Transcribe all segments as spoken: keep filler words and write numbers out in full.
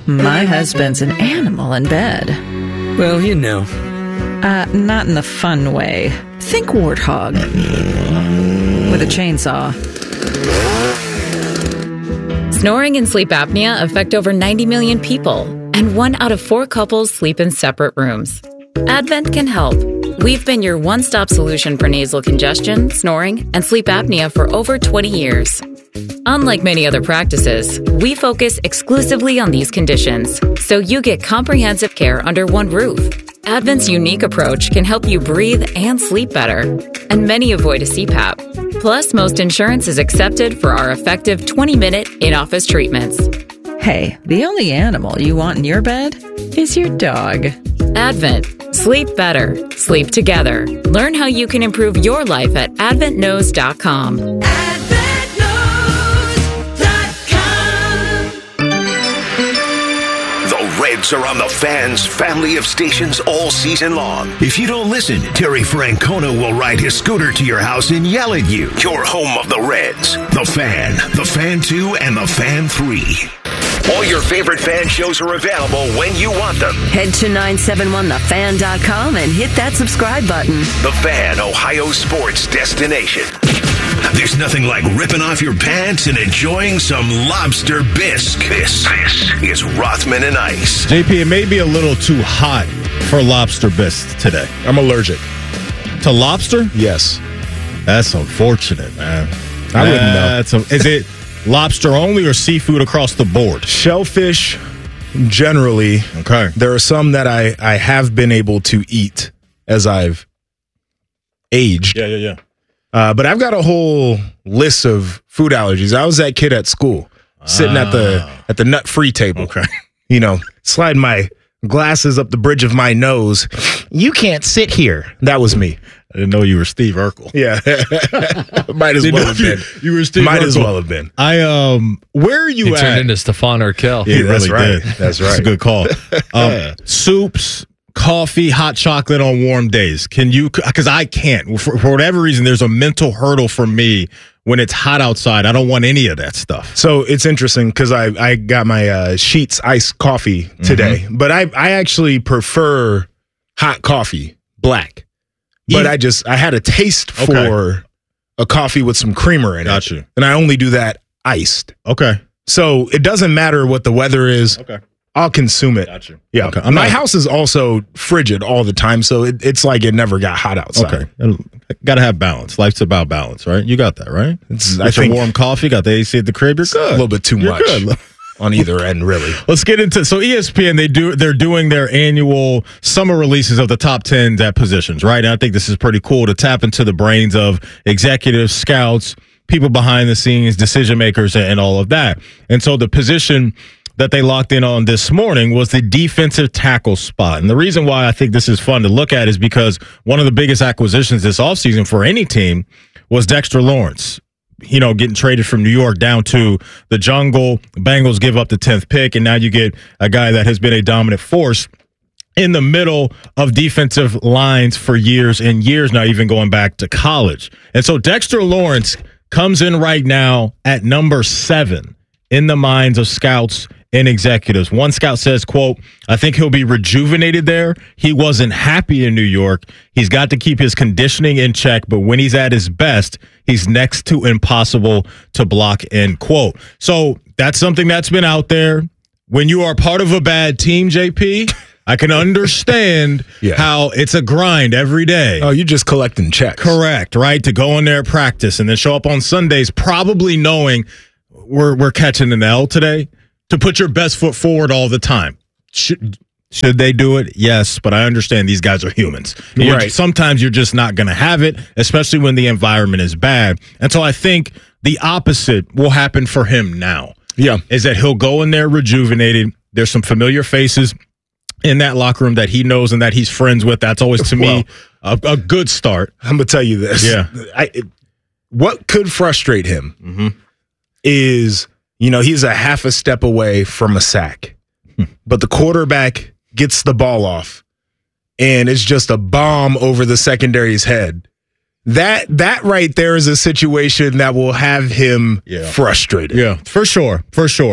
My husband's an animal in bed. Well, you know. Uh, not in the fun way. Think warthog. With a chainsaw. Snoring and sleep apnea affect over ninety million people, and one out of four couples sleep in separate rooms. Advent can help. We've been your one-stop solution for nasal congestion, snoring, and sleep apnea for over twenty years. Unlike many other practices, we focus exclusively on these conditions, so you get comprehensive care under one roof. Advent's unique approach can help you breathe and sleep better, and many avoid a C PAP. Plus, most insurance is accepted for our effective twenty-minute in-office treatments. Hey, the only animal you want in your bed is your dog. Advent. Sleep better. Sleep together. Learn how you can improve your life at advent knows dot com. advent knows dot com. The Reds are on the Fan's family of stations all season long. If you don't listen, Terry Francona will ride his scooter to your house and yell at you. Your home of the Reds. The Fan, The Fan two, and The Fan three. All your favorite fan shows are available when you want them. Head to nine seven one the fan dot com and hit that subscribe button. The Fan, Ohio sports destination. There's nothing like ripping off your pants and enjoying some lobster bisque. This, this is Rothman and Ice. J P, it may be a little too hot for lobster bisque today. I'm allergic. To lobster? Yes. That's unfortunate, man. I wouldn't know. That's a, is it lobster only or seafood across the board? Shellfish, generally. Okay. There are some that I, I have been able to eat as I've aged. Yeah, yeah, yeah. Uh, but I've got a whole list of food allergies. I was that kid at school, sitting at the at the nut-free table. Okay. You know, slide my glasses up the bridge of my nose. You can't sit here. That was me. I didn't know you were Steve Urkel. Yeah. Might as Didn't well know have been. You, you were Steve Might Urkel. as well have been. I um, where are you He at? turned into Stephon Urkel. He Yeah, that's really right. did. That's That's a right. good call. Um, soups, coffee, hot chocolate on warm days. Can you? Because I can't. For, for whatever reason, there's a mental hurdle for me when it's hot outside. I don't want any of that stuff. So it's interesting because I, I got my uh, Sheets iced coffee today, Mm-hmm. but I, I actually prefer hot coffee, black. But Even- I just, I had a taste for Okay. a coffee with some creamer in Got it. you. And I only do that iced. Okay. So it doesn't matter what the weather is. Okay. I'll consume it. Got you. Yeah. Okay. I'm My not- house is also frigid all the time, so it, it's like it never got hot outside. Okay. Got to have balance. Life's about balance, right? You got that, right? It's, With I think your warm coffee, got the A C at the crib. You're good. a little bit too You're much good. on either end, really. Let's get into so E S P N. They do they're doing their annual summer releases of the top tens at positions, right? And I think this is pretty cool to tap into the brains of executives, scouts, people behind the scenes, decision makers, and all of that. And so the position that they locked in on this morning was the defensive tackle spot. And the reason why I think this is fun to look at is because one of the biggest acquisitions this offseason for any team was Dexter Lawrence. You know, getting traded from New York down to the jungle. Bengals give up the tenth pick, and now you get a guy that has been a dominant force in the middle of defensive lines for years and years now, even going back to college. And so Dexter Lawrence comes in right now at number seven in the minds of scouts and executives. One scout says, quote, I think he'll be rejuvenated there. He wasn't happy in New York. He's got to keep his conditioning in check, but when he's at his best, he's next to impossible to block, end quote. So that's something that's been out there. When you are part of a bad team, J P, I can understand Yeah. how it's a grind every day. Oh, you're just collecting checks. Correct, right? To go in there, practice, and then show up on Sundays, probably knowing we're we're catching an L today. To put your best foot forward all the time. Should should they do it? Yes, but I understand these guys are humans. You're- Right. Sometimes you're just not going to have it, especially when the environment is bad. And so I think the opposite will happen for him now. Yeah. Is that he'll go in there rejuvenated. There's some familiar faces in that locker room that he knows and that he's friends with. That's always, to me, a, a good start. I'm going to tell you this. Yeah. I, it, what could frustrate him Mm-hmm. is, you know, he's a half a step away from a sack, but the quarterback gets the ball off and it's just a bomb over the secondary's head. That that right there is a situation that will have him Yeah. frustrated. Yeah, for sure. For sure.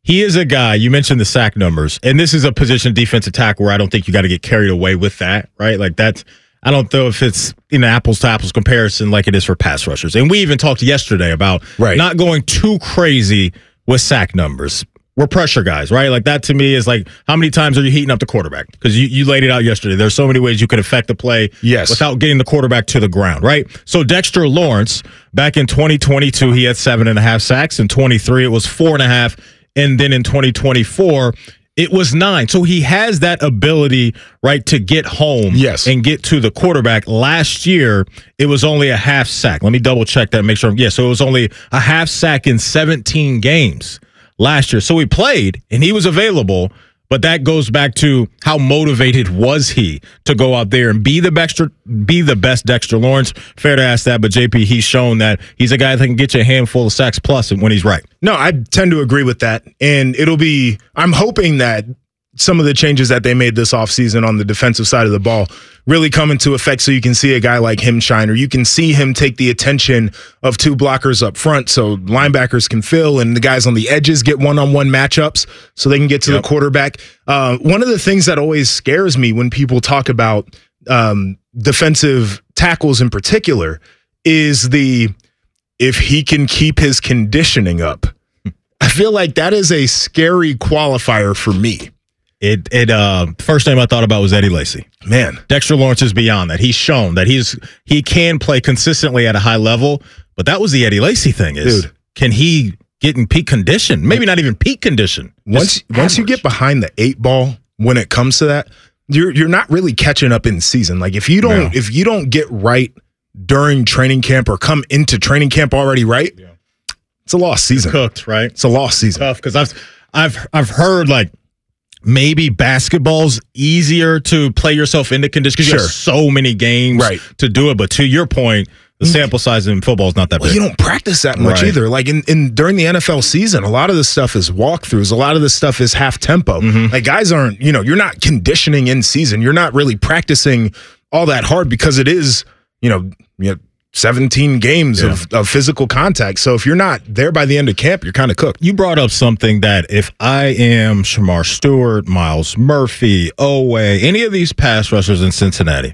he is a guy, you mentioned the sack numbers, and this is a position defensive tackle where I don't think you got to get carried away with that, right? Like that's, I don't know if it's in apples to apples comparison like it is for pass rushers. And we even talked yesterday about right. not going too crazy with sack numbers. We're pressure guys, right? Like that to me is like, how many times are you heating up the quarterback? Because you, you laid it out yesterday. There's so many ways you can affect the play yes. without getting the quarterback to the ground, right? So Dexter Lawrence, back in twenty twenty-two, he had seven and a half sacks. In twenty-three, it was four and a half. And then in twenty twenty-four, it was nine. So he has that ability, right, to get home yes. and get to the quarterback. Last year, it was only a half sack. Let me double check that and make sure. Yeah, so it was only a half sack in seventeen games last year. So he played and he was available, but that goes back to how motivated was he to go out there and be the Dexter, be the best Dexter Lawrence. Fair to ask that, but J P, he's shown that he's a guy that can get you a handful of sacks plus when he's right. No, I tend to agree with that. And it'll be, I'm hoping that some of the changes that they made this offseason on the defensive side of the ball really come into effect so you can see a guy like him shine, or you can see him take the attention of two blockers up front so linebackers can fill and the guys on the edges get one-on-one matchups so they can get to yep. the quarterback. Uh, one of the things that always scares me when people talk about um, defensive tackles in particular is the if he can keep his conditioning up. I feel like that is a scary qualifier for me. It it uh first name I thought about was Eddie Lacy. Man, Dexter Lawrence is beyond that. He's shown that he's he can play consistently at a high level, but that was the Eddie Lacy thing is Dude. Can he get in peak condition? Maybe not even peak condition. Once once you get behind the eight ball when it comes to that, you're you're not really catching up in season. Like if you don't no. if you don't get right during training camp or come into training camp already right, yeah. it's a lost season. You're cooked, right? It's a lost season. Tough because I've I've I've heard like maybe basketball's easier to play yourself into condition because sure. you have so many games right. to do it. But to your point, the sample size in football is not that well, big. You don't practice that much right. either. Like in, in during the N F L season, a lot of this stuff is walkthroughs. A lot of this stuff is half tempo. Mm-hmm. Like guys aren't, you know, you're not conditioning in season. You're not really practicing all that hard because it is, you know, you know seventeen games yeah. of, of physical contact. So if you're not there by the end of camp, you're kind of cooked. You brought up something that if I am Shamar Stewart, Miles Murphy, Oweh, any of these pass rushers in Cincinnati,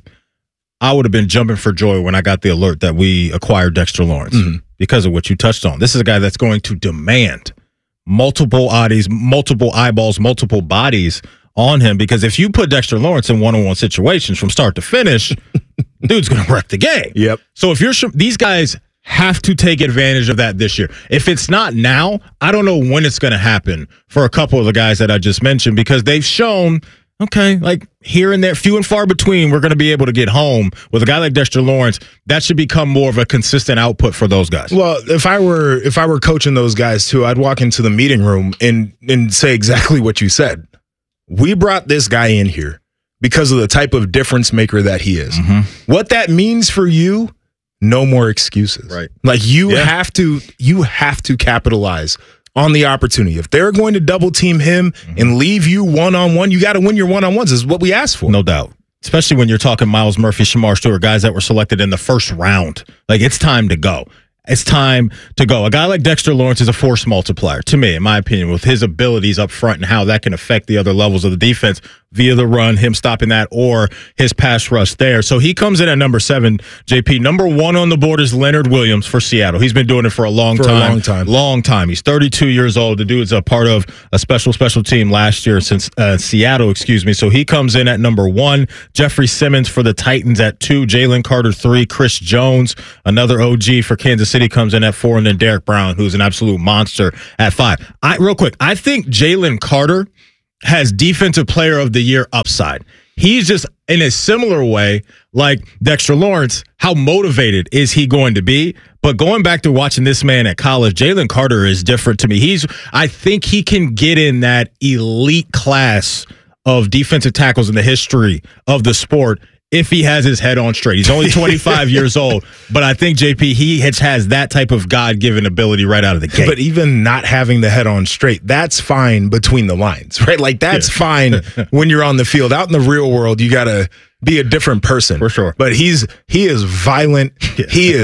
I would have been jumping for joy when I got the alert that we acquired Dexter Lawrence mm-hmm. because of what you touched on. This is a guy that's going to demand multiple bodies, multiple eyeballs, multiple bodies on him, because if you put Dexter Lawrence in one-on-one situations from start to finish, dude's going to wreck the game. Yep. So if you're these guys have to take advantage of that this year. If it's not now, I don't know when it's going to happen for a couple of the guys that I just mentioned, because they've shown, okay, like here and there, few and far between, we're going to be able to get home with a guy like Dexter Lawrence. That should become more of a consistent output for those guys. Well, if I were if I were coaching those guys too, I'd walk into the meeting room and and say exactly what you said. We brought this guy in here because of the type of difference maker that he is. Mm-hmm. What that means for you, no more excuses. Right. Like you yeah. have to you have to capitalize on the opportunity. If they're going to double team him mm-hmm. and leave you one-on-one, you got to win your one-on-ones. This is what we asked for. No doubt. Especially when you're talking Miles Murphy, Shamar Stewart, guys that were selected in the first round. Like, it's time to go. It's time to go. A guy like Dexter Lawrence is a force multiplier, to me, in my opinion, with his abilities up front and how that can affect the other levels of the defense via the run, him stopping that, or his pass rush there. So he comes in at number seven, J P. Number one on the board is Leonard Williams for Seattle. He's been doing it for a long for time. a long time. Long time. He's thirty-two years old. The dude's a part of a special, special team last year since uh, Seattle, excuse me. So he comes in at number one. Jeffrey Simmons for the Titans at two. Jalen Carter, three. Chris Jones, another O G for Kansas City, comes in at four. And then Derek Brown, who's an absolute monster, at five. I, real quick, I think Jalen Carter has Defensive Player of the Year upside. He's just, in a similar way, like Dexter Lawrence, how motivated is he going to be? But going back to watching this man at college, Jalen Carter is different to me. He's, I think he can get in that elite class of defensive tackles in the history of the sport if he has his head on straight. He's only twenty-five years old, but I think, J P, he has, has that type of God-given ability right out of the gate. But even not having the head on straight, that's fine between the lines, right? Like, that's yeah. fine when you're on the field. Out in the real world, you got to be a different person. For sure. But he's he is violent. Yeah. He is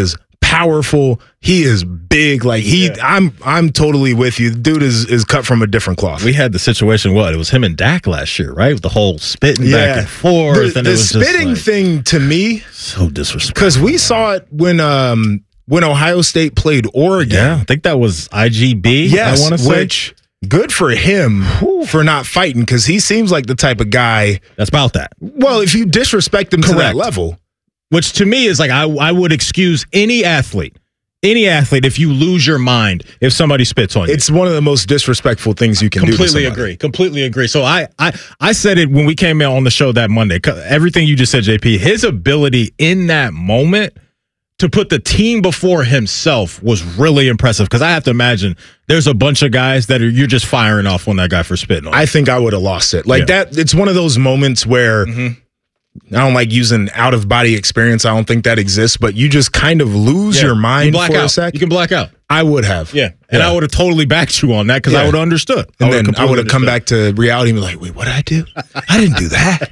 powerful. He is big. Like he, Yeah. I'm, I'm totally with you. The dude is is cut from a different cloth. We had the situation, what? It was him and Dak last year, right? With the whole spitting Yeah. back and forth. The, and the it was spitting just like, thing to me, so disrespectful. because we saw it when um when Ohio State played Oregon. Yeah, I think that was I G B. Yes, I want to say. which good for him for not fighting, because he seems like the type of guy. That's about that. Well, if you disrespect him to that Correct. level, Which to me is like, I, I would excuse any athlete, any athlete, if you lose your mind, if somebody spits on you. it's one of the most disrespectful things you can do. to Completely somebody. agree. Completely agree. So I, I, I said it when we came in on the show that Monday. Co- Everything you just said, J P, his ability in that moment to put the team before himself was really impressive. Because I have to imagine there's a bunch of guys that are you're just firing off on that guy for spitting on. I think I would have lost it. Like Yeah. that. It's one of those moments where Mhm. I don't like using out of body experience. I don't think that exists, but you just kind of lose Yeah. your mind You black for out. a sec. You can black out. I would have. Yeah, and Yeah. I would have totally backed you on that because I Yeah. would have understood. And would've then I would have completely come understood. back to reality and be like, wait, what did I do? I didn't do that.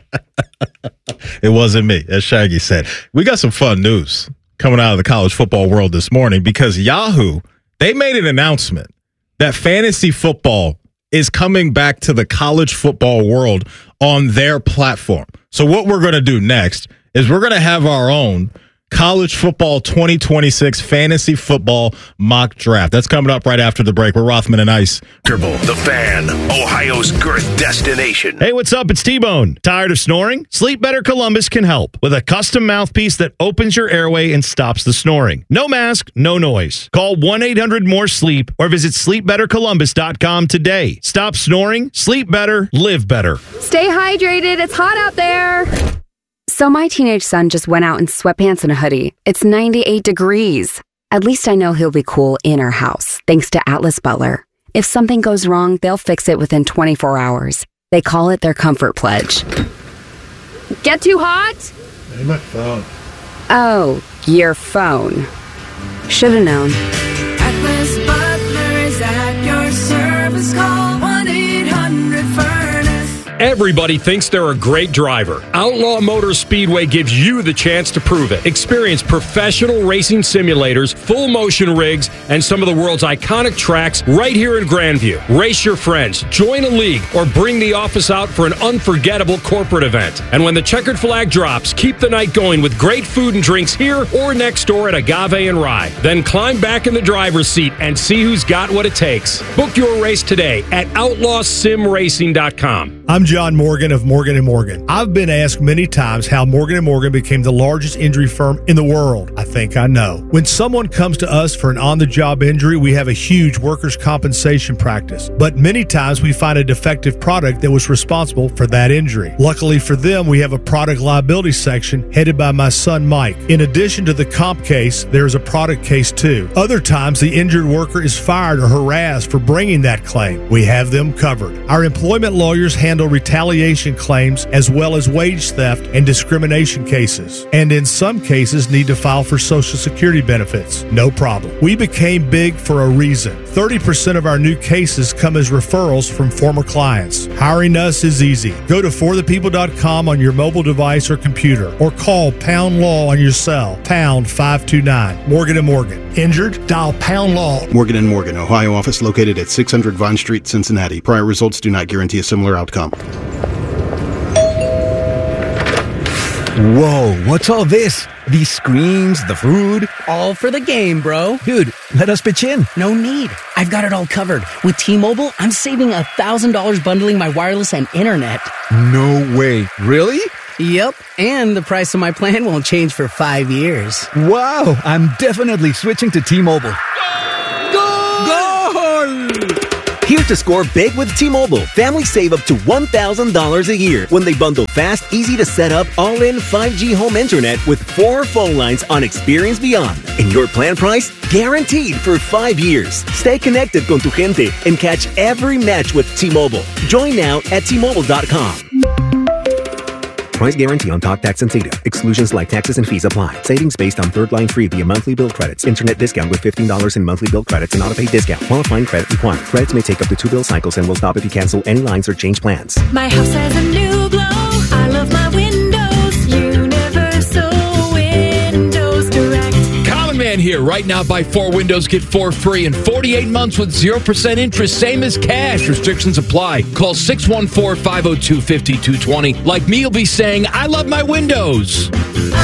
It wasn't me, as Shaggy said. We got some fun news coming out of the college football world this morning because Yahoo, they made an announcement that fantasy football is coming back to the college football world on their platform. So what we're going to do next is we're going to have our own college football twenty twenty-six fantasy football mock draft. That's coming up right after the break. We're Rothman and Ice. The Fan, Ohio's girth destination. Hey, what's up? It's T-Bone. Tired of snoring? Sleep Better Columbus can help with a custom mouthpiece that opens your airway and stops the snoring. No mask, no noise. Call one eight hundred more sleep or visit sleep better columbus dot com today. Stop snoring, sleep better, live better. Stay hydrated. It's hot out there. So my teenage son just went out in sweatpants and a hoodie. It's ninety-eight degrees. At least I know he'll be cool in our house, thanks to Atlas Butler. If something goes wrong, they'll fix it within twenty-four hours. They call it their comfort pledge. Get too hot? Hey, my phone. Oh, your phone. Should've known. Atlas Butler is at your service. Call one eight hundred furnace. Everybody thinks they're a great driver. Outlaw Motor Speedway gives you the chance to prove it. Experience professional racing simulators, full motion rigs, and some of the world's iconic tracks right here in Grandview. Race your friends, join a league, or bring the office out for an unforgettable corporate event. And when the checkered flag drops, keep the night going with great food and drinks here or next door at Agave and Rye. Then climb back in the driver's seat and see who's got what it takes. Book your race today at outlaw sim racing dot com. I'm John Morgan of Morgan and Morgan. I've been asked many times how Morgan and Morgan became the largest injury firm in the world. I think I know. When someone comes to us for an on-the-job injury, we have a huge workers' compensation practice. But many times we find a defective product that was responsible for that injury. Luckily for them, we have a product liability section headed by my son Mike. In addition to the comp case, there is a product case too. Other times, the injured worker is fired or harassed for bringing that claim. We have them covered. Our employment lawyers handle retaliation claims as well as wage theft and discrimination cases, and in some cases need to file for Social Security benefits. No problem. We became big for a reason. thirty percent of our new cases come as referrals from former clients. Hiring us is easy. Go to for the people dot com on your mobile device or computer, or call Pound Law on your cell, pound five two nine. Morgan and Morgan. Injured? Dial Pound Law. Morgan and Morgan, Ohio office located at six hundred Vine Street, Cincinnati. Prior results do not guarantee a similar outcome. Whoa, what's all this? These screens, the food? All for the game, bro. Dude, let us pitch in. No need. I've got it all covered. With T-Mobile, I'm saving one thousand dollars bundling my wireless and internet. No way. Really? Yep, and the price of my plan won't change for five years. Wow, I'm definitely switching to T-Mobile. Goal! Here to score big with T-Mobile. Families save up to one thousand dollars a year when they bundle fast, easy to set up, all-in five G home internet with four phone lines on Experience Beyond. And your plan price? Guaranteed for five years. Stay connected con tu gente and catch every match with T-Mobile. Join now at T Mobile dot com. Price guarantee on talk, tax, and data. Exclusions like taxes and fees apply. Savings based on third line free via monthly bill credits. Internet discount with fifteen dollars in monthly bill credits and auto-pay discount. Qualifying credit required. Credits may take up to two bill cycles and will stop if you cancel any lines or change plans. My house has a new glow. I love my windows. Universal Windows Direct. Common Man Dan here. Right now, buy four windows, get four free in forty-eight months with zero percent interest, same as cash. Restrictions apply. Call six one four, five oh two, five two two zero. Like me, you'll be saying, I love my windows.